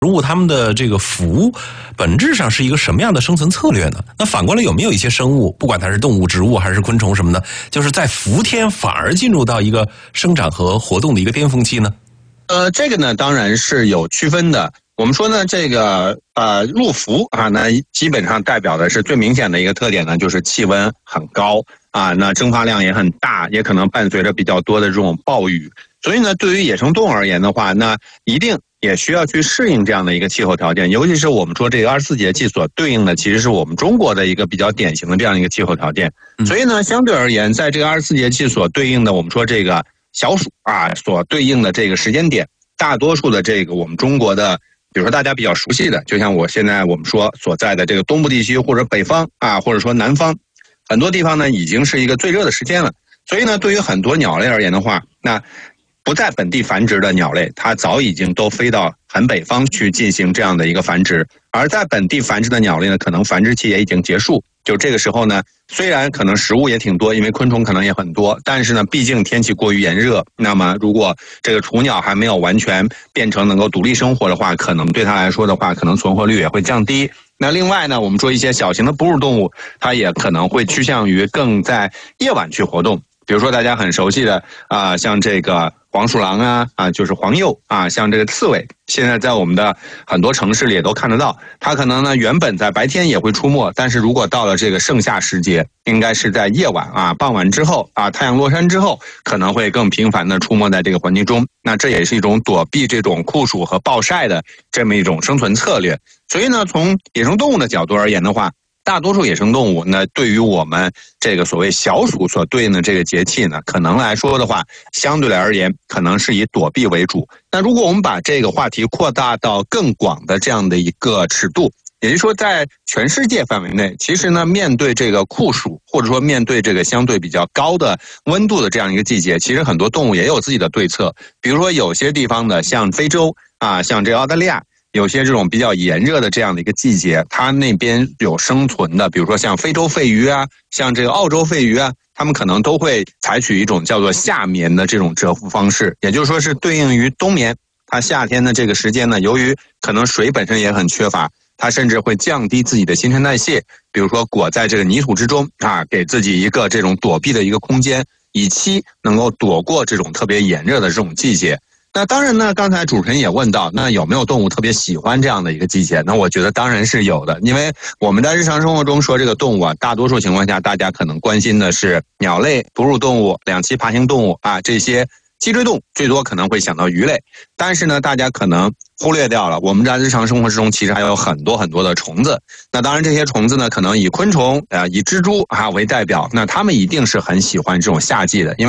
植物它们的这个伏本质上是一个什么样的生存策略呢？那反过来有没有一些生物，不管它是动物、植物还是昆虫什么的，就是在伏天反而进入到一个生长和活动的一个巅峰期呢？ 这个呢当然是有区分的。我们说呢，这个入伏啊，那基本上代表的是最明显的一个特点呢，就是气温很高啊，那蒸发量也很大，也可能伴随着比较多的这种暴雨。所以呢，对于野生动物而言的话，那一定也需要去适应这样的一个气候条件，尤其是我们说这个24节气所对应的，其实是我们中国的一个比较典型的这样一个气候条件。所以呢，相对而言，在这个24节气所对应的，我们说这个小暑啊，所对应的这个时间点，大多数的这个我们中国的，比如说大家比较熟悉的，就像我们说所在的这个东部地区或者北方啊，或者说南方，很多地方呢已经是一个最热的时间了。所以呢，对于很多鸟类而言的话，那不在本地繁殖的鸟类，它早已经都飞到很北方去进行这样的一个繁殖，而在本地繁殖的鸟类呢，可能繁殖期也已经结束。就这个时候呢，虽然可能食物也挺多，因为昆虫可能也很多，但是呢，毕竟天气过于炎热，那么如果这个雏鸟还没有完全变成能够独立生活的话，可能对它来说的话，可能存活率也会降低。那另外呢，我们说一些小型的哺乳动物，它也可能会趋向于更在夜晚去活动。比如说大家很熟悉的像这个黄鼠狼就是黄鼬啊，像这个刺猬，现在在我们的很多城市里也都看得到。它可能呢原本在白天也会出没，但是如果到了这个盛夏时节，应该是在夜晚傍晚之后太阳落山之后，可能会更频繁的出没在这个环境中。那这也是一种躲避这种酷暑和暴晒的这么一种生存策略。所以呢，从野生动物的角度而言的话，大多数野生动物呢，对于我们这个所谓小暑所对应的这个节气呢，可能来说的话，相对来而言，可能是以躲避为主。那如果我们把这个话题扩大到更广的这样的一个尺度，也就是说，在全世界范围内，其实呢，面对这个酷暑，或者说面对这个相对比较高的温度的这样一个季节，其实很多动物也有自己的对策。比如说，有些地方的，像非洲像这个澳大利亚，有些这种比较炎热的这样的一个季节，它那边有生存的，比如说像非洲肺鱼像这个澳洲肺鱼它们可能都会采取一种叫做夏眠的这种蛰伏方式，也就是说是对应于冬眠。它夏天的这个时间呢，由于可能水本身也很缺乏，它甚至会降低自己的新陈代谢，比如说裹在这个泥土之中给自己一个这种躲避的一个空间，以期能够躲过这种特别炎热的这种季节。那当然呢，刚才主持人也问到，那有没有动物特别喜欢这样的一个季节？那我觉得当然是有的，因为我们在日常生活中说这个动物大多数情况下大家可能关心的是鸟类、哺乳动物、两栖爬行动物这些脊椎动物，最多可能会想到鱼类。但是呢，大家可能忽略掉了，我们在日常生活之中其实还有很多很多的虫子。那当然这些虫子呢，可能以昆虫以蜘蛛为代表，那它们一定是很喜欢这种夏季的，因为